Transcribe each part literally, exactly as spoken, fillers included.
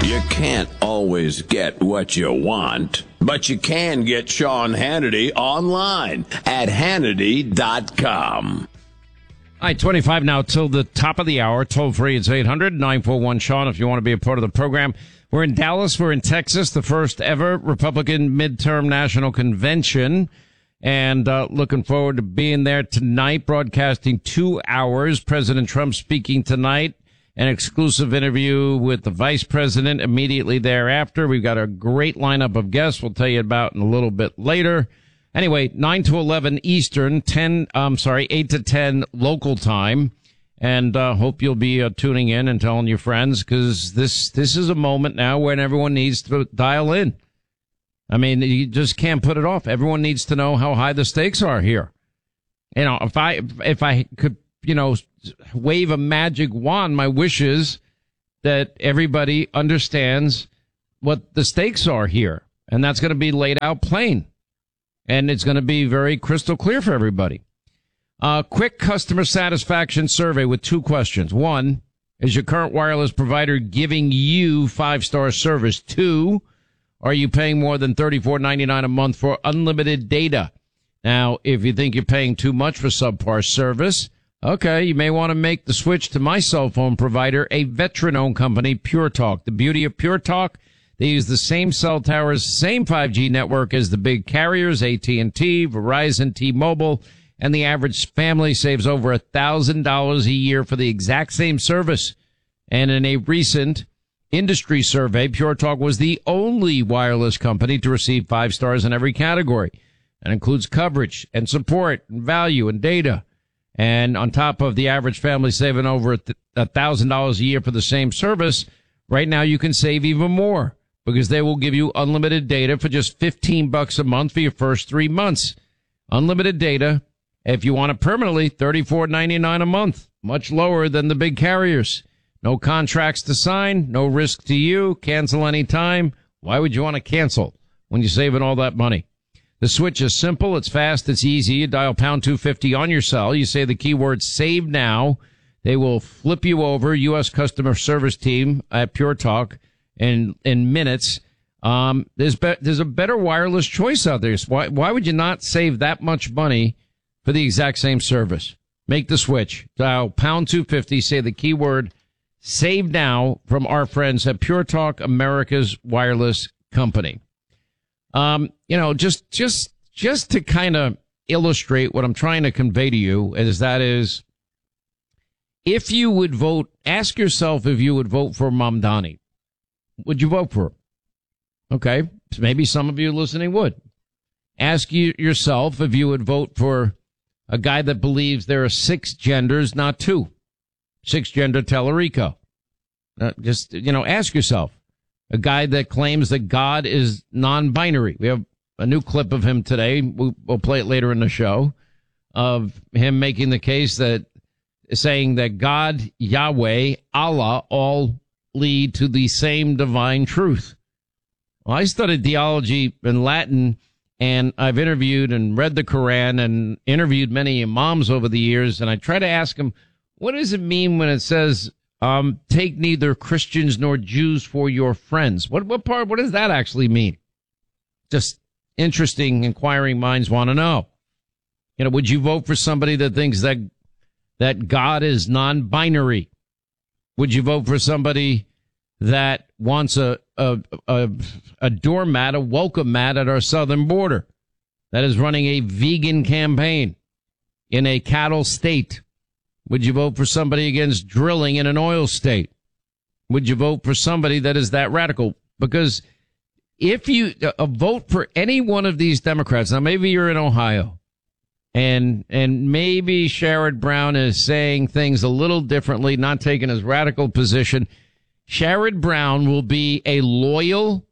You can't always get what you want, but you can get Sean Hannity online at Hannity dot com. All right, twenty-five now till the top of the hour. Toll free, it's eight hundred nine four one Sean if you want to be a part of the program. We're in Dallas. We're in Texas, the first ever Republican midterm national convention. And uh, looking forward to being there tonight, broadcasting two hours. President Trump speaking tonight. An exclusive interview with the vice president immediately thereafter. We've got a great lineup of guests we'll tell you about in a little bit later. Anyway, nine to eleven Eastern, ten, I'm sorry, eight to ten local time. And uh hope you'll be uh, tuning in and telling your friends, because this, this is a moment now when everyone needs to dial in. I mean, you just can't put it off. Everyone needs to know how high the stakes are here. You know, if I, if I could, you know, wave a magic wand, my wish is that everybody understands what the stakes are here. And that's going to be laid out plain. And it's going to be very crystal clear for everybody. A uh, quick customer satisfaction survey with two questions. One, is your current wireless provider giving you five-star service? Two, are you paying more than thirty-four ninety-nine a month for unlimited data? Now, if you think you're paying too much for subpar service, okay, you may want to make the switch to my cell phone provider, a veteran-owned company, Pure Talk. The beauty of Pure Talk, they use the same cell towers, same five G network as the big carriers, A T and T, Verizon, T-Mobile, and the average family saves over one thousand dollars a year for the exact same service. And in a recent industry survey, Pure Talk was the only wireless company to receive five stars in every category. That includes coverage and support and value and data. And on top of the average family saving over one thousand dollars a year for the same service, right now you can save even more because they will give you unlimited data for just fifteen bucks a month for your first three months. Unlimited data. If you want it permanently, thirty-four ninety-nine a month, much lower than the big carriers. No contracts to sign, no risk to you, cancel any time. Why would you want to cancel when you're saving all that money? The switch is simple, it's fast, it's easy. You dial pound two fifty on your cell, you say the keyword save now. They will flip you over, U S customer service team at Pure Talk in in minutes. Um, there's be- there's a better wireless choice out there. So why why would you not save that much money for the exact same service? Make the switch. Dial pound two fifty, say the keyword save now from our friends at Pure Talk, America's wireless company. Um, you know, just, just, just to kind of illustrate what I'm trying to convey to you is that is, if you would vote, ask yourself if you would vote for Mamdani. Would you vote for him? Okay. Maybe some of you listening would. Ask you yourself if you would vote for a guy that believes there are six genders, not two. Six gender Tellerico. Uh, just, you know, ask yourself. A guy that claims that God is non-binary. We have a new clip of him today. We'll, we'll play it later in the show, of him making the case that, saying that God, Yahweh, Allah all lead to the same divine truth. Well, I studied theology in Latin, and I've interviewed and read the Quran and interviewed many imams over the years, and I try to ask them, what does it mean when it says, um, take neither Christians nor Jews for your friends? What, what part, what does that actually mean? Just interesting, inquiring minds want to know. You know, would you vote for somebody that thinks that, that God is non-binary? Would you vote for somebody that wants a, a, a, a doormat, a welcome mat at our southern border, that is running a vegan campaign in a cattle state? Would you vote for somebody against drilling in an oil state? Would you vote for somebody that is that radical? Because if you uh, vote for any one of these Democrats, now maybe you're in Ohio, and and maybe Sherrod Brown is saying things a little differently, not taking his radical position. Sherrod Brown will be a loyal,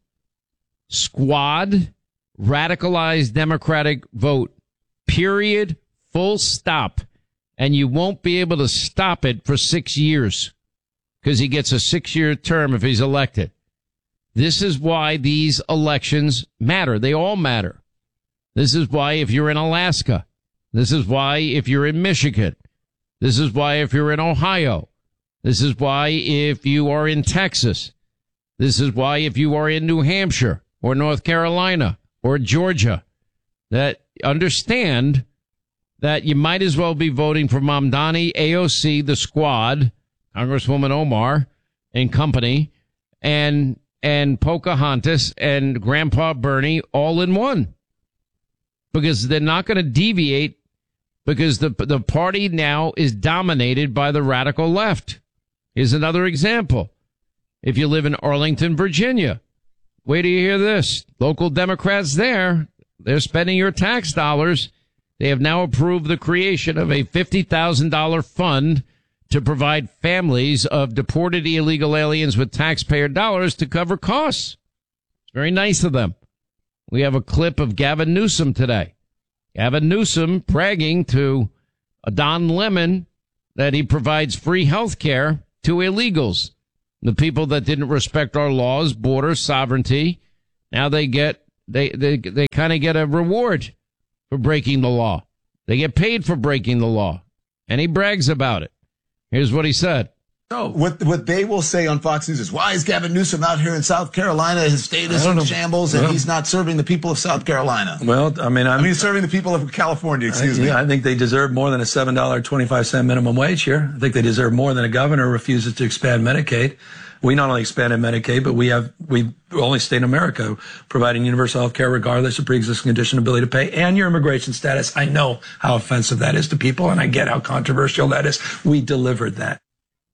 squad, radicalized Democratic vote, period, full stop. And you won't be able to stop it for six years because he gets a six-year term if he's elected. This is why these elections matter. They all matter. This is why if you're in Alaska, this is why if you're in Michigan, this is why if you're in Ohio, this is why if you are in Texas, This is why if you are in New Hampshire or North Carolina or Georgia, that understand that you might as well be voting for Mamdani, A O C, the Squad, Congresswoman Omar and company, and and Pocahontas and Grandpa Bernie all in one. Because they're not going to deviate, because the the party now is dominated by the radical left. Here's another example. If you live in Arlington, Virginia, wait till you hear this. Local Democrats there, they're spending your tax dollars. They have now approved the creation of a fifty thousand dollars fund to provide families of deported illegal aliens with taxpayer dollars to cover costs. It's very nice of them. We have a clip of Gavin Newsom today. Gavin Newsom bragging to Don Lemon that he provides free health care to illegals. The people that didn't respect our laws, border sovereignty, now they get, they, they, they kind of get a reward for breaking the law. They get paid for breaking the law. And he brags about it. Here's what he said. So what what they will say on Fox News is, why is Gavin Newsom out here in South Carolina? His state is in shambles, and well, he's not serving the people of South Carolina. Well, I mean, I'm, I mean, serving the people of California, excuse I, me. Yeah, I think they deserve more than a seven dollars and twenty-five cents minimum wage here. I think they deserve more than a governor who refuses to expand Medicaid. We not only expanded Medicaid, but we have, we only state in America providing universal health care regardless of pre-existing condition, ability to pay, and your immigration status. I know how offensive that is to people, and I get how controversial that is. We delivered that.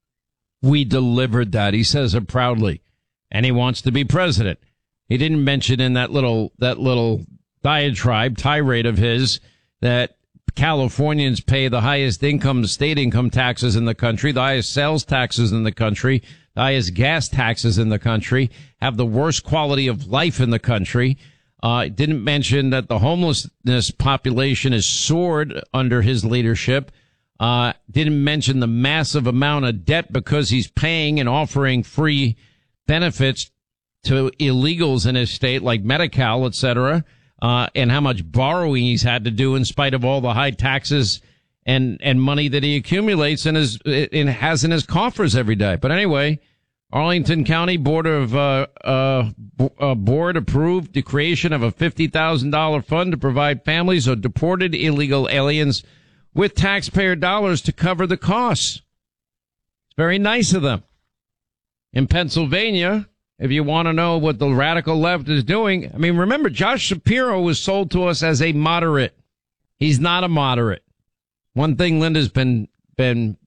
We delivered that. He says it proudly, and he wants to be president. He didn't mention in that little, that little diatribe, tirade of his, that Californians pay the highest income, state income taxes in the country, the highest sales taxes in the country, the highest gas taxes in the country, have the worst quality of life in the country. Uh, didn't mention that the homelessness population is soared under his leadership. Uh, didn't mention the massive amount of debt because he's paying and offering free benefits to illegals in his state like Medi-Cal, et cetera, uh, and how much borrowing he's had to do in spite of all the high taxes and, and money that he accumulates in his, and has in his coffers every day. But anyway, Arlington County Board of, uh, uh, uh board approved the creation of a fifty thousand dollars fund to provide families of deported illegal aliens with taxpayer dollars to cover the costs. It's very nice of them. In Pennsylvania, if you want to know what the radical left is doing, I mean, remember, Josh Shapiro was sold to us as a moderate. He's not a moderate. One thing Linda's been, been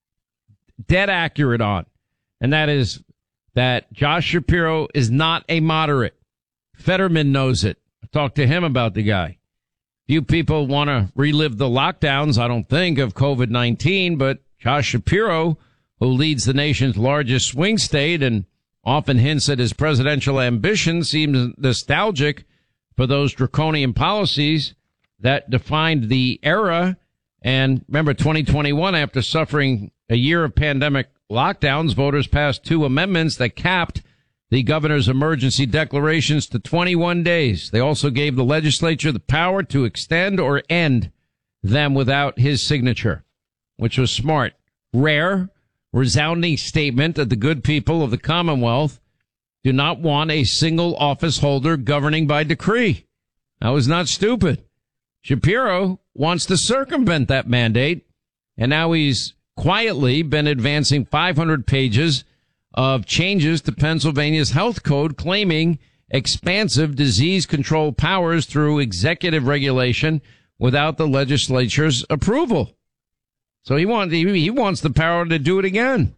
dead accurate on, and that is that Josh Shapiro is not a moderate. Fetterman knows it. I talked to him about the guy. Few people want to relive the lockdowns, I don't think, of COVID nineteen, but Josh Shapiro, who leads the nation's largest swing state and often hints at his presidential ambition, seems nostalgic for those draconian policies that defined the era. And remember, twenty twenty-one, after suffering a year of pandemic lockdowns, voters passed two amendments that capped the governor's emergency declarations to twenty-one days. They also gave the legislature the power to extend or end them without his signature, which was smart. Rare, resounding statement that the good people of the Commonwealth do not want a single office holder governing by decree. That was not stupid. Shapiro wants to circumvent that mandate, and now he's quietly been advancing five hundred pages of changes to Pennsylvania's health code, claiming expansive disease control powers through executive regulation without the legislature's approval. So he wants, he, he wants the power to do it again.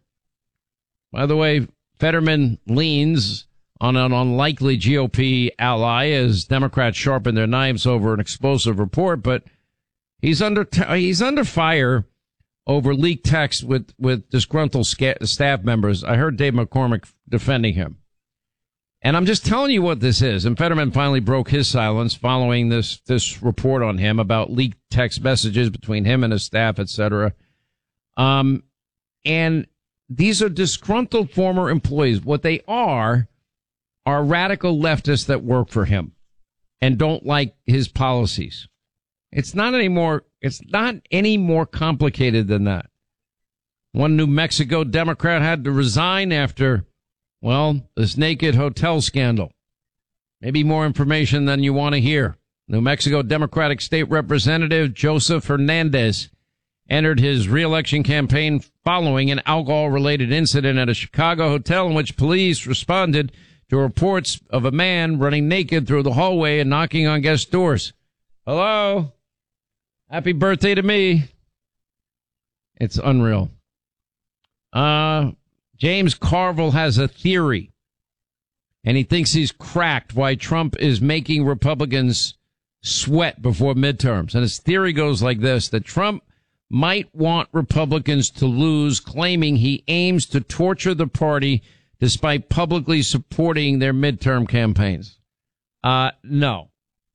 By the way, Fetterman leans on an unlikely G O P ally as Democrats sharpen their knives over an explosive report, but he's under, he's under fire over leaked text with, with disgruntled sca- staff members. I heard Dave McCormick defending him. And I'm just telling you what this is. And Fetterman finally broke his silence following this, this report on him about leaked text messages between him and his staff, et cetera. Um, and these are disgruntled former employees. What they are, are radical leftists that work for him and don't like his policies. It's not any more, it's not any more complicated than that. One New Mexico Democrat had to resign after Well, this naked hotel scandal. Maybe more information than you want to hear. New Mexico Democratic State Representative Joseph Hernandez entered his re-election campaign following an alcohol-related incident at a Chicago hotel in which police responded to reports of a man running naked through the hallway and knocking on guest doors. Hello? Happy birthday to me. It's unreal. Uh, James Carville has a theory, and he thinks he's cracked why Trump is making Republicans sweat before midterms. And his theory goes like this, that Trump might want Republicans to lose, claiming he aims to torture the party despite publicly supporting their midterm campaigns. Uh, no.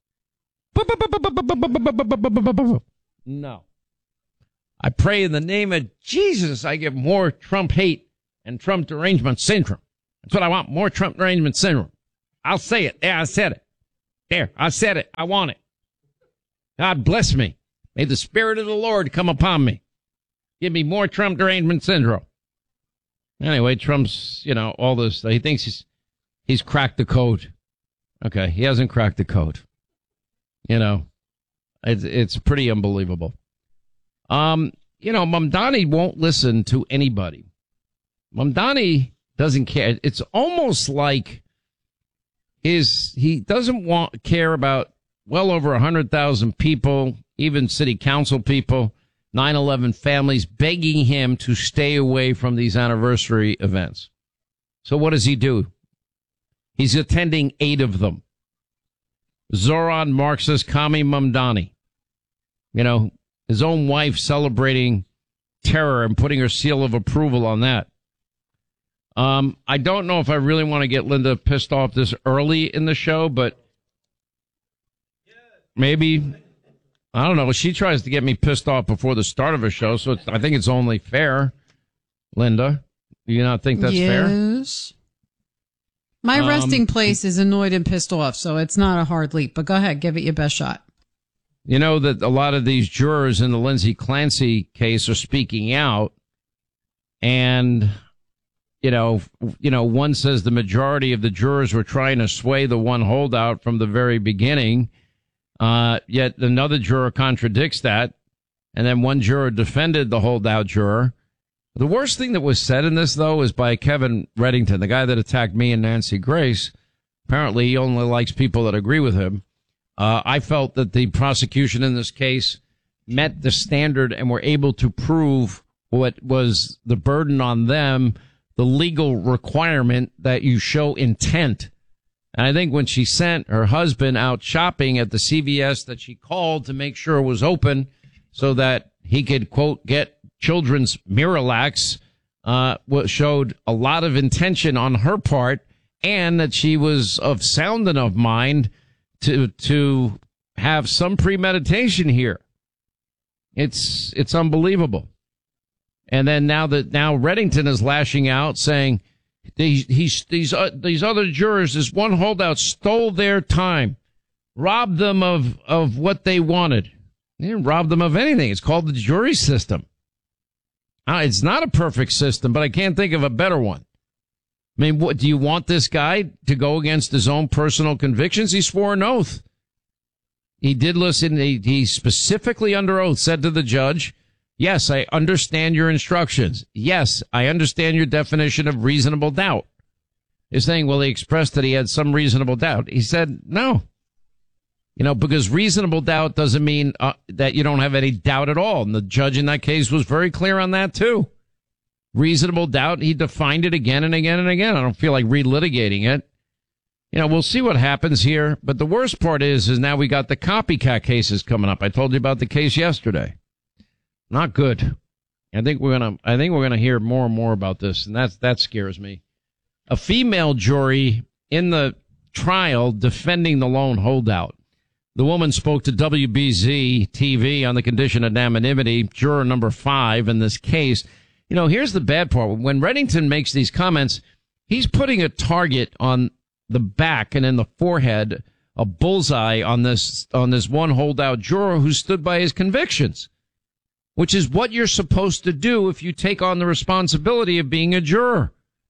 No. I pray in the name of Jesus I get more Trump hate and Trump derangement syndrome. That's what I want, more Trump derangement syndrome. I'll say it. There, I said it. There, I said it. I want it. God bless me. May the Spirit of the Lord come upon me. Give me more Trump derangement syndrome. Anyway, Trump's, you know, all this. He thinks he's he's cracked the code. Okay, he hasn't cracked the code. You know, it's it's pretty unbelievable. Um, you know, Mamdani won't listen to anybody. Mamdani doesn't care. It's almost like his he doesn't want care about well over a hundred thousand people, even city council people, nine eleven families begging him to stay away from these anniversary events. So what does he do? He's attending eight of them. Zoran Marxist Kami Mamdani. You know, his own wife celebrating terror and putting her seal of approval on that. Um, I don't know if I really want to get Linda pissed off this early in the show, but maybe, I don't know. She tries to get me pissed off before the start of a show, so it's, I think it's only fair. Linda, do you not think that's yes. fair? Yes. My um, resting place is annoyed and pissed off, so it's not a hard leap. But go ahead, give it your best shot. You know that a lot of these jurors in the Lindsay Clancy case are speaking out, and you know, you know, one says the majority of the jurors were trying to sway the one holdout from the very beginning. Uh, yet another juror contradicts that. And then one juror defended the holdout juror. The worst thing that was said in this, though, is by Kevin Reddington, the guy that attacked me and Nancy Grace. Apparently, he only likes people that agree with him. Uh, I felt that the prosecution in this case met the standard and were able to prove what was the burden on them, the legal requirement that you show intent. And I think when she sent her husband out shopping at the C V S that she called to make sure it was open so that he could, quote, get children's Miralax, uh, showed a lot of intention on her part, and that she was of sound enough mind to, to have some premeditation here. It's, it's unbelievable. And then now that now Reddington is lashing out saying, These, he's, these, uh, these other jurors, this one holdout stole their time, robbed them of, of what they wanted. They didn't rob them of anything. It's called the jury system. Uh, it's not a perfect system, but I can't think of a better one. I mean, what, do you want this guy to go against his own personal convictions? He swore an oath. He did listen. He, he specifically under oath said to the judge, yes, I understand your instructions. Yes, I understand your definition of reasonable doubt. He's saying, well, he expressed that he had some reasonable doubt. He said, no. You know, because reasonable doubt doesn't mean uh, that you don't have any doubt at all. And the judge in that case was very clear on that, too. Reasonable doubt, he defined it again and again and again. I don't feel like relitigating it. You know, we'll see what happens here. But the worst part is, is now we got the copycat cases coming up. I told you about the case yesterday. Not good. I think we're gonna. I think we're gonna hear more and more about this, and that's that scares me. A female jury in the trial defending the lone holdout. The woman spoke to W B Z T V on the condition of anonymity. Juror number five in this case. You know, here's the bad part. When Reddington makes these comments, he's putting a target on the back and in the forehead, a bullseye on this on this one holdout juror who stood by his convictions, which is what you're supposed to do if you take on the responsibility of being a juror.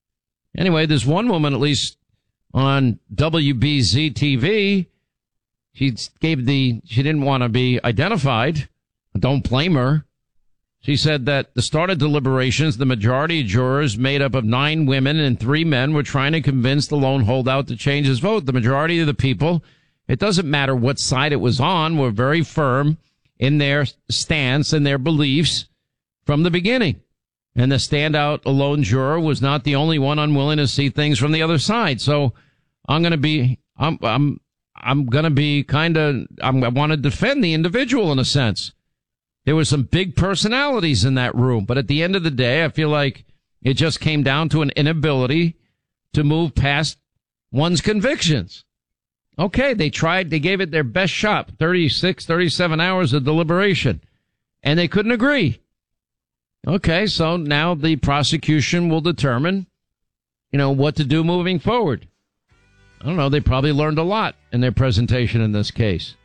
Anyway, there's one woman, at least on W B Z T V. She gave the, she didn't want to be identified. Don't blame her. She said that at the start of deliberations, the majority of jurors, made up of nine women and three men, were trying to convince the lone holdout to change his vote. The majority of the people, it doesn't matter what side it was on, were very firm in their stance and their beliefs from the beginning. And the standout alone juror was not the only one unwilling to see things from the other side. So I'm going to be, I'm, I'm, I'm going to be kind of, I want to defend the individual in a sense. There were some big personalities in that room, but at the end of the day, I feel like it just came down to an inability to move past one's convictions. Okay, they tried, they gave it their best shot, thirty-six, thirty-seven hours of deliberation, and they couldn't agree. Okay, so now the prosecution will determine, you know, what to do moving forward. I don't know, they probably learned a lot in their presentation in this case.